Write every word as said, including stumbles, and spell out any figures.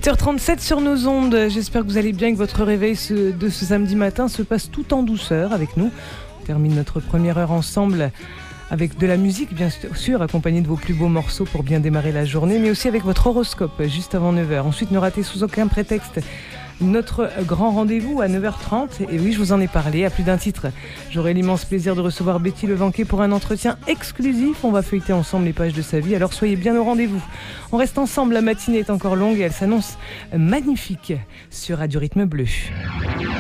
huit heures trente-sept sur nos ondes. J'espère que vous allez bien et que votre réveil ce, de ce samedi matin se passe tout en douceur avec nous. On termine notre première heure ensemble avec de la musique, bien sûr, accompagnée de vos plus beaux morceaux pour bien démarrer la journée, mais aussi avec votre horoscope juste avant neuf heures. Ensuite, ne ratez sous aucun prétexte notre grand rendez-vous à neuf heures trente. Et oui, je vous en ai parlé à plus d'un titre. J'aurai l'immense plaisir de recevoir Betty Levanquet pour un entretien exclusif. On va feuilleter ensemble les pages de sa vie, alors soyez bien au rendez-vous. On reste ensemble, la matinée est encore longue et elle s'annonce magnifique sur Radio Rythme Bleu.